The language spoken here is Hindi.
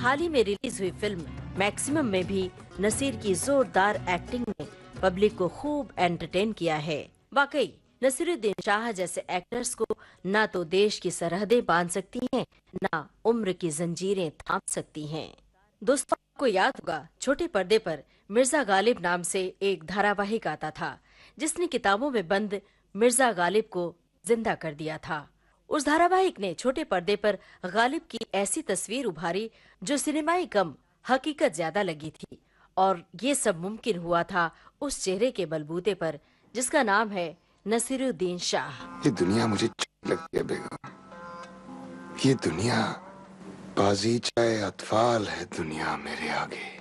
हाल ही में रिलीज हुई फिल्म मैक्सिमम में भी नसीर की जोरदार एक्टिंग ने पब्लिक को खूब एंटरटेन किया है। वाकई नसीरुद्दीन शाह जैसे एक्टर्स को ना तो देश की सरहदें बांध सकती हैं, ना उम्र की जंजीरें थाम सकती हैं। दोस्तों, आपको याद होगा छोटे पर्दे पर मिर्जा गालिब नाम से एक धारावाहिक आता था, जिसने किताबों में बंद मिर्जा गालिब को जिंदा कर दिया था। उस धारावाहिक ने छोटे पर्दे पर गालिब की ऐसी तस्वीर उभारी जो सिनेमाई कम हकीकत ज्यादा लगी थी, और ये सब मुमकिन हुआ था उस चेहरे के बलबूते पर जिसका नाम है नसीरुद्दीन शाह। ये दुनिया मुझे लगती है बेगम, ये दुनिया बाजी चाहे अतफाल है दुनिया मेरे आगे।